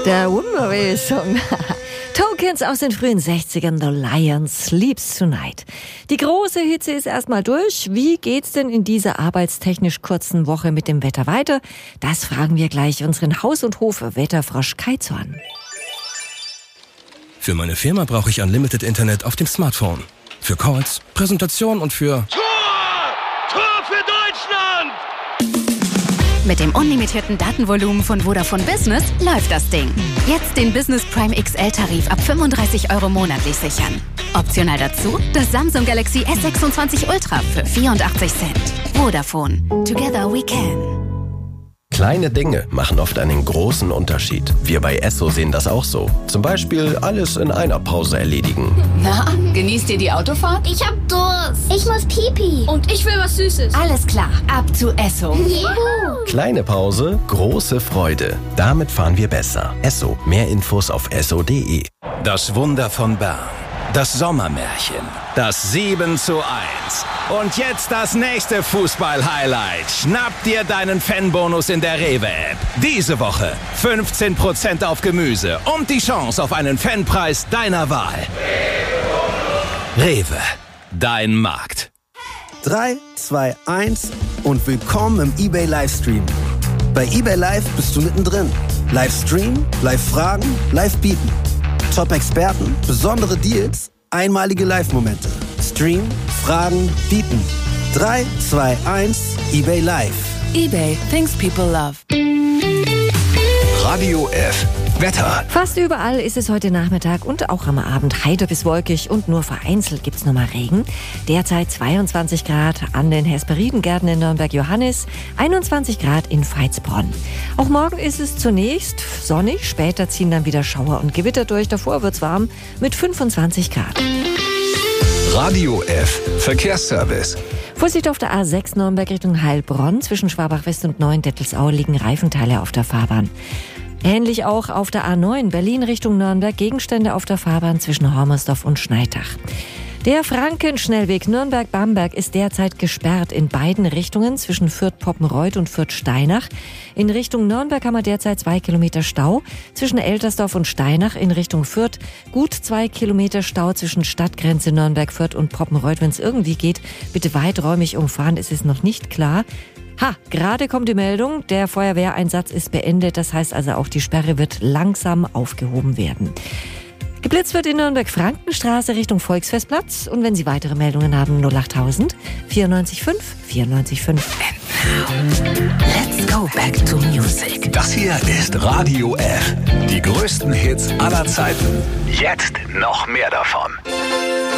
Der Wimmerway-Song. Tokens aus den frühen 60ern, The Lion Sleeps Tonight. Die große Hitze ist erstmal durch. Wie geht's denn in dieser arbeitstechnisch kurzen Woche mit dem Wetter weiter? Das fragen wir gleich unseren Haus- und Hof-Wetterfrosch Kai Zorn. Für meine Firma brauche ich Unlimited Internet auf dem Smartphone. Für Calls, Präsentation und für... Tor! Tor für Deutschland! Mit dem unlimitierten Datenvolumen von Vodafone Business läuft das Ding. Jetzt den Business Prime XL-Tarif ab 35 € monatlich sichern. Optional dazu das Samsung Galaxy S26 Ultra für 84 Cent. Vodafone. Together we can. Kleine Dinge machen oft einen großen Unterschied. Wir bei Esso sehen das auch so. Zum Beispiel alles in einer Pause erledigen. Na, genießt ihr die Autofahrt? Ich hab Durst. Ich muss Pipi. Und ich will was Süßes. Alles klar, ab zu Esso. Juhu. Kleine Pause, große Freude. Damit fahren wir besser. Esso. Mehr Infos auf esso.de. Das Wunder von Bern. Das Sommermärchen. Das 7:1. Und jetzt das nächste Fußball-Highlight. Schnapp dir deinen Fanbonus in der Rewe-App. Diese Woche 15% auf Gemüse und die Chance auf einen Fanpreis deiner Wahl. Rewe. Dein Markt. 3, 2, 1 und willkommen im eBay Livestream. Bei eBay Live bist du mittendrin. Livestream, Live-Fragen, Live-Bieten. Top-Experten, besondere Deals, einmalige Live-Momente. Stream, Fragen, Bieten. 3, 2, 1, eBay Live. eBay, things people love. Radio F. Wetter. Fast überall ist es heute Nachmittag und auch am Abend heiter bis wolkig und nur vereinzelt gibt's noch mal Regen. Derzeit 22 Grad an den Hesperidengärten in Nürnberg-Johannis, 21 Grad in Veitsbronn. Auch morgen ist es zunächst sonnig, später ziehen dann wieder Schauer und Gewitter durch. Davor wird's warm mit 25 Grad. Radio F. Verkehrsservice. Vorsicht auf der A6 Nürnberg Richtung Heilbronn. Zwischen Schwabach-West und Neuendettelsau liegen Reifenteile auf der Fahrbahn. Ähnlich auch auf der A9 Berlin Richtung Nürnberg, Gegenstände auf der Fahrbahn zwischen Hormersdorf und Schneitach. Der Frankenschnellweg Nürnberg-Bamberg ist derzeit gesperrt in beiden Richtungen zwischen Fürth-Poppenreuth und Fürth-Steinach. In Richtung Nürnberg haben wir derzeit 2 Kilometer Stau. Zwischen Eltersdorf und Steinach in Richtung Fürth gut 2 Kilometer Stau zwischen Stadtgrenze Nürnberg-Fürth und Poppenreuth. Wenn es irgendwie geht, bitte weiträumig umfahren, es ist noch nicht klar. Gerade kommt die Meldung, der Feuerwehreinsatz ist beendet. Das heißt also auch, die Sperre wird langsam aufgehoben werden. Geblitzt wird in Nürnberg-Frankenstraße Richtung Volksfestplatz. Und wenn Sie weitere Meldungen haben, 08000 94 5 94 5. Let's go back to music. Das hier ist Radio F. Die größten Hits aller Zeiten. Jetzt noch mehr davon.